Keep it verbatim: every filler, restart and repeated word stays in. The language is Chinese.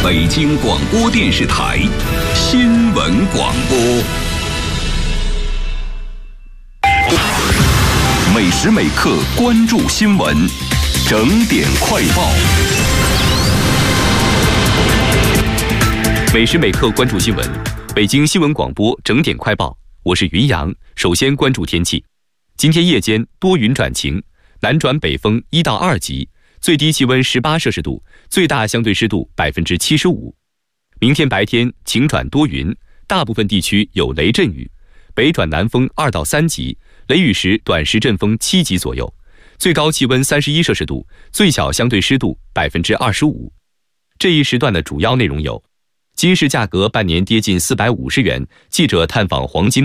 北京广播电视台新闻广播。每时每刻关注新闻，整点快报。 每时每刻关注新闻，北京新闻广播整点快报，我是云阳。首先关注天气，今天夜间多云转晴，南转北风一到二级，最低气温十八摄氏度，最大相对湿度百分之七十五。明天白天晴转多云，大部分地区有雷阵雨，北转南风二到三级，雷雨时短时阵风七级左右，最高气温三十一摄氏度，最小相对湿度百分之二十五。这一时段的主要内容有：金市价格半年跌近四百五十元，记者探访黄金